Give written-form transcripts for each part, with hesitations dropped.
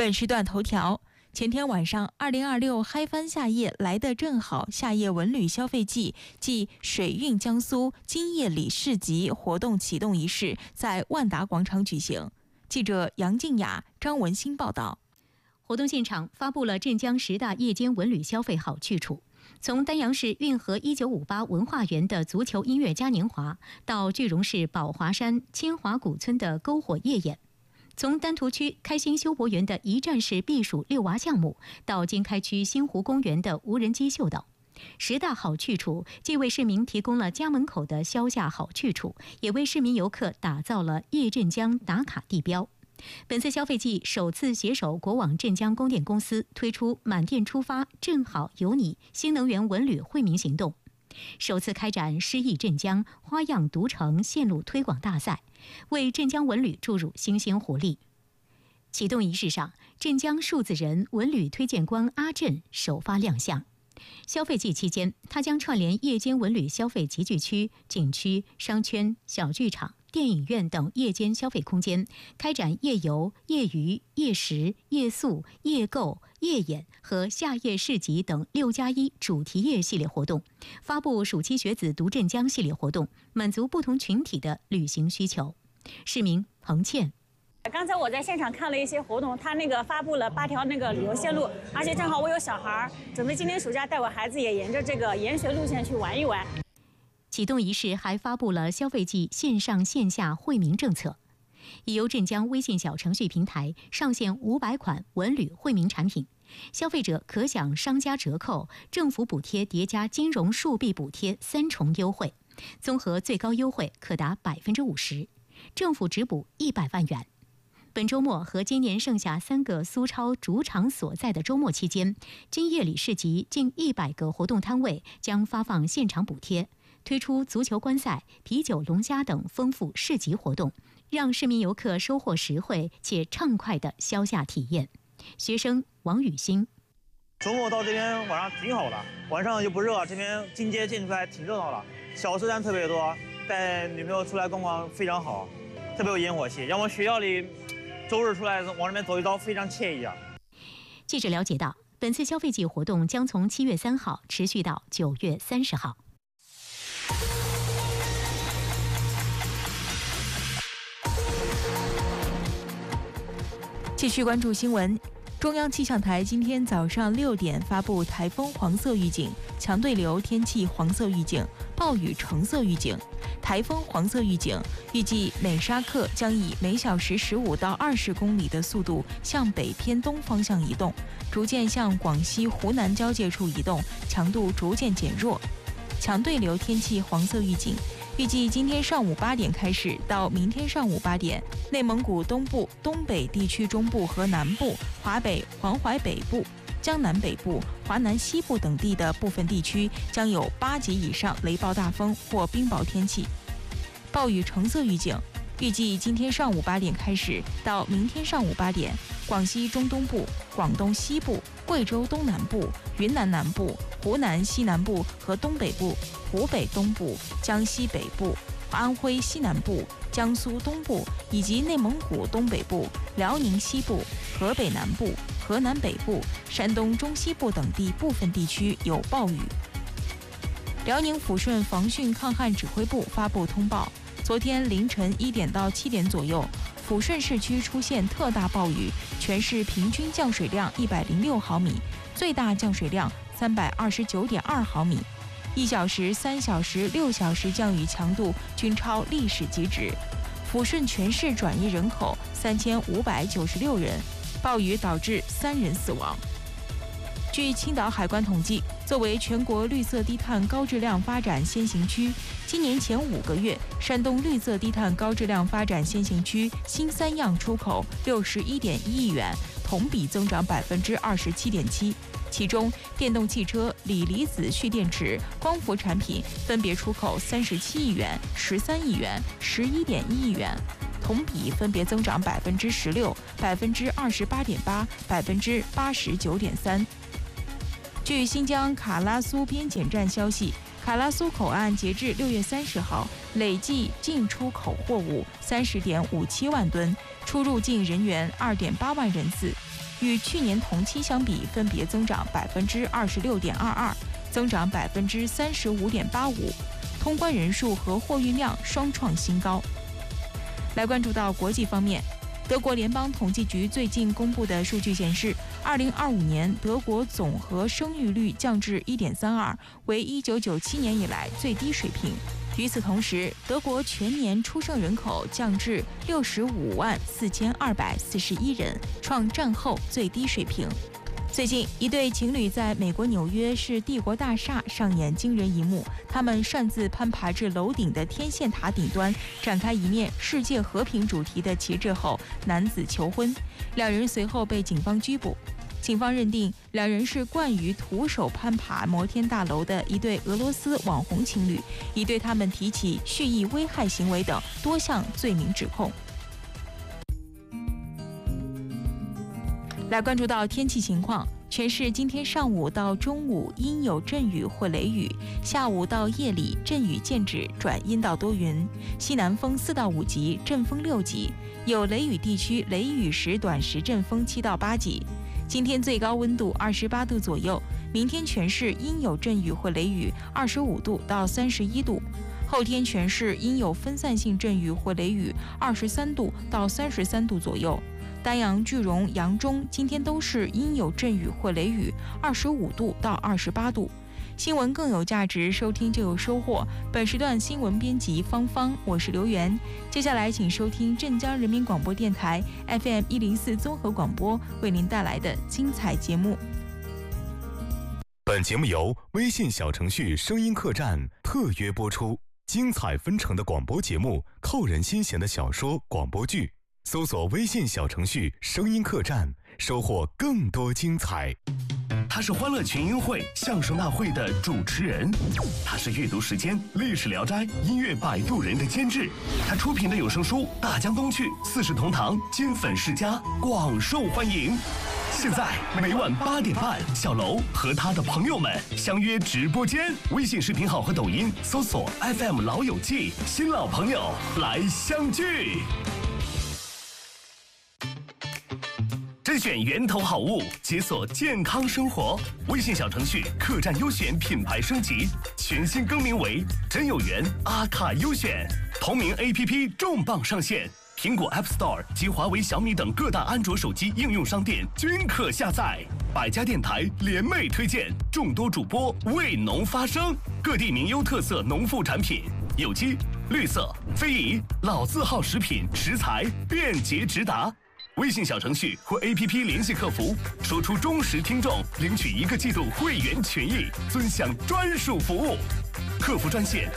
本时段头条：前天晚上，2026嗨翻夏夜来得正好，夏夜文旅消费季暨水韵江苏今夜里市集活动启动仪式在万达广场举行。记者杨静雅、张文新报道。 活动现场发布了镇江10大夜间文旅消费好去处。从丹阳市运河1958文化园的足球音乐嘉年华，到句容市宝华山千华古村的篝火夜演；从丹徒区开心休博园的一站式避暑遛娃项目，到经开区新湖公园的无人机秀等，10大好去处既为市民提供了家门口的消夏好去处，也为市民游客打造了夜镇江打卡地标。本次消费季首次携手国网镇江供电公司推出满电出发正好有你新能源文旅惠民行动，首次开展诗意镇江花样独城线路推广大赛，为镇江文旅注入新鲜活力。启动仪式上，镇江数字人文旅推荐官阿振首发亮相。消费季期间，他将串联夜间文旅消费集聚区、景区、商圈、小剧场、电影院等夜间消费空间，开展夜游、夜娱、夜食、夜宿、夜购、夜演和夏夜市集等6+1主题夜系列活动，发布暑期学子读镇江系列活动，满足不同群体的旅行需求。市民彭倩。 刚才我在现场看了一些活动，他发布了8条旅游线路，而且正好我有小孩，准备今年暑假带我孩子也沿着这个研学路线去玩一玩。 启动仪式还发布了消费季线上线下惠民政策，已由镇江微信小程序平台上线500款文旅惠民产品，消费者可享商家折扣、政府补贴叠加金融数币补贴3重优惠，综合最高优惠可达50%，政府直补100万元。本周末和今年剩下3个苏超主场所在的周末期间，今夜里市集近100个活动摊位将发放现场补贴，推出足球观赛、啤酒龙虾等丰富市集活动，让市民游客收获实惠且畅快的消夏体验。学生王雨欣： 周末到这边晚上挺好的，晚上又不热，这边进街进出来挺热闹的，小吃摊特别多，带女朋友出来逛逛非常好，特别有烟火气，让我学校里周日出来往那边走一遭，非常惬意啊。 记者了解到，本次消费季活动将从7月3号持续到9月30号。 继续关注新闻。中央气象台今天早上6点发布台风黄色预警、强对流天气黄色预警、暴雨橙色预警。台风黄色预警预计美沙克将以每小时15到20公里的速度向北偏东方向移动，逐渐向广西、湖南交界处移动，强度逐渐减弱。强对流天气黄色预警预计今天上午8点开始到明天上午8点，内蒙古东部、东北地区中部和南部、华北、黄淮北部、江南北部、华南西部等地的部分地区将有8级以上雷暴大风或冰雹天气。暴雨橙色预警预计今天上午8点开始到明天上午8点，广西中东部、广东西部、贵州东南部、云南南部、湖南西南部和东北部、湖北东部、江西北部、安徽西南部、江苏东部以及内蒙古东北部、辽宁西部、河北南部、河南北部、山东中西部等地部分地区有暴雨。辽宁抚顺防汛抗旱指挥部发布通报，昨天凌晨1点到7点左右，抚顺市区出现特大暴雨，全市平均降水量106毫米，最大降水量329.2毫米，1小时、3小时、6小时降雨强度均超历史极值。抚顺全市转移人口3596人，暴雨导致3人死亡。据青岛海关统计，作为全国绿色低碳高质量发展先行区，今年前5个月，山东绿色低碳高质量发展先行区新3样出口61.1亿元，同比增长27.7%。其中，电动汽车、锂离子蓄电池、光伏产品分别出口37亿元、13亿元、11.1亿元，同比分别增长16%、28.8%、89.3%。据新疆卡拉苏边检站消息，卡拉苏口岸截至6月30号，累计进出口货物30.57万吨，出入境人员2.8万人次。 与去年同期相比分别增长26.22%，增长35.85%，通关人数和货运量双创新高。来关注到国际方面，德国联邦统计局最近公布的数据显示，2025年德国总和生育率降至 1.32， 为1997年以来最低水平。与此同时，德国全年出生人口降至65.4241人，创战后最低水平。最近，一对情侣在美国纽约市帝国大厦上演惊人一幕，他们擅自攀爬至楼顶的天线塔顶端，展开一面世界和平主题的旗帜后，男子求婚，两人随后被警方拘捕。警方认定两人是惯于徒手攀爬摩天大楼的一对俄罗斯网红情侣，已对他们提起蓄意危害行为等多项罪名指控。来关注到天气情况，全市今天上午到中午阴有阵雨或雷雨，下午到夜里阵雨渐止转阴到多云，西南风4到5级，阵风6级，有雷雨地区雷雨时短时阵风7到8级。今天最高温度28度左右，明天全市阴有阵雨或雷雨，25度到31度。后天全市阴有分散性阵雨或雷雨，23度到33度左右。丹阳、句容、扬中今天都是阴有阵雨或雷雨，25度到28度。新闻更有价值，收听就有收获。本时段新闻编辑芳芳，我是刘源。接下来请收听镇江人民广播电台 FM 104综合广播为您带来的精彩节目。 本节目由微信小程序声音客栈特约播出，精彩纷呈的广播节目，扣人心弦的小说、广播剧，搜索微信小程序声音客栈，收获更多精彩。 他是欢乐群英会相声大会的主持人，他是阅读时间历史聊斋音乐摆渡人的监制，他出品的有声书《大江东去》四世同堂金粉世家广受欢迎。现在每晚8点半，小楼和他的朋友们相约直播间，微信视频号和抖音搜索 FM 老友记，新老朋友来相聚。甄选源头好物，解锁健康生活。微信小程序客栈优选品牌升级，全新更名为真有缘阿卡优选。同名 APP 重磅上线，苹果 App Store 及华为、小米等各大安卓手机应用商店均可下载。百家电台联袂推荐，众多主播为农发声，各地名优特色农副产品，有机、绿色、非遗、老字号食品食材便捷直达。微信小程序或 APP 联系客服，说出忠实听众，领取1个季度会员权益，尊享专属服务。客服专线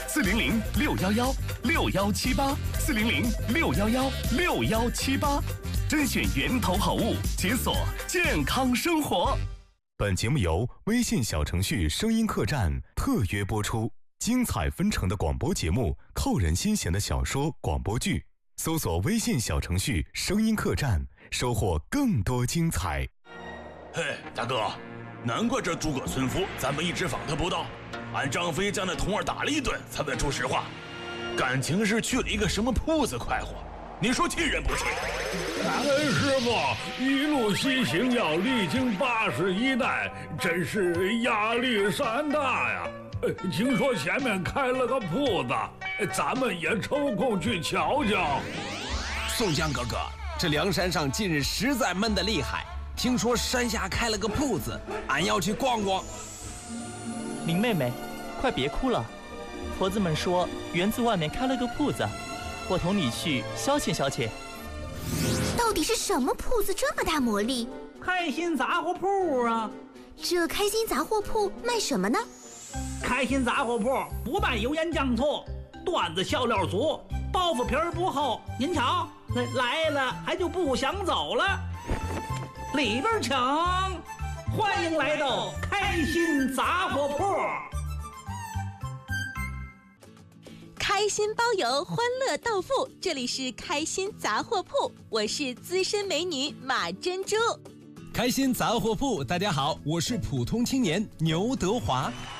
400-611-6178，400-611-6178，甄选源头好物，解锁健康生活。 本节目由微信小程序声音客栈特约播出，精彩纷呈的广播节目，扣人心弦的小说、广播剧，搜索微信小程序声音客栈，收获更多精彩。 嘿，大哥，难怪这诸葛村夫咱们一直访他不到，俺张飞将那童儿打了一顿才问出实话，感情是去了一个什么铺子快活，你说气人不气？ 师傅一路西行要历经81代，真是压力山大呀。听说前面开了个铺子，咱们也抽空去瞧瞧。 宋江哥哥，这梁山上近日实在闷得厉害，听说山下开了个铺子，俺要去逛逛。 林妹妹，快别哭了，婆子们说园子外面开了个铺子，我同你去消遣消遣。 到底是什么铺子这么大魔力？ 开心杂货铺啊！ 这开心杂货铺卖什么呢？ 开心杂货铺不卖油盐酱醋，段子笑料足，包袱皮儿不厚。您瞧，来了还就不想走了。里边请，欢迎来到开心杂货铺。 开心包邮，欢乐到付，这里是开心杂货铺，我是资深美女马珍珠。 开心杂货铺，大家好，我是普通青年牛德华。